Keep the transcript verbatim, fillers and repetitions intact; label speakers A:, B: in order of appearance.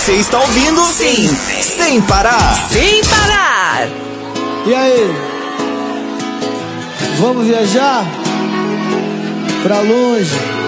A: Você está ouvindo? Sim, sem parar.
B: Sem parar.
C: E aí? Vamos viajar pra longe?